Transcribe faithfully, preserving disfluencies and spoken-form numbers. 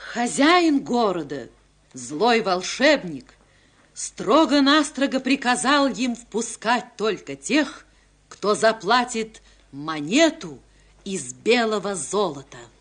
Хозяин города, злой волшебник, строго-настрого приказал им впускать только тех, кто заплатит монету из белого золота.